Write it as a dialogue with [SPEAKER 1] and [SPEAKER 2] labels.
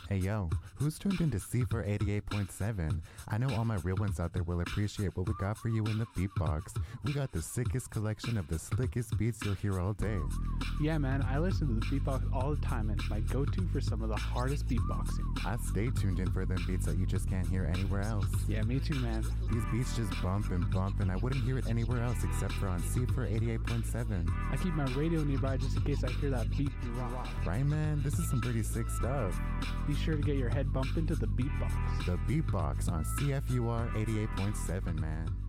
[SPEAKER 1] Hey yo, who's tuned into C for 88.7? I know all my real ones out there will appreciate what we got for you in the beatbox. We got the sickest collection of the slickest beats you'll hear all day.
[SPEAKER 2] Yeah, man, I listen to the beatbox all the time, and it's my go-to for some of the hardest beatboxing.
[SPEAKER 1] I stay tuned in for them beats that you just can't hear anywhere else.
[SPEAKER 2] Yeah, me too, man.
[SPEAKER 1] These beats just bump, and I wouldn't hear it anywhere else except for on C for 88.7.
[SPEAKER 2] I keep my radio nearby just in case I hear that beat drop.
[SPEAKER 1] Right, man? This is some pretty sick stuff.
[SPEAKER 2] Be sure to get your head bumped into the beatbox.
[SPEAKER 1] The beatbox on CFUR 88.7, man.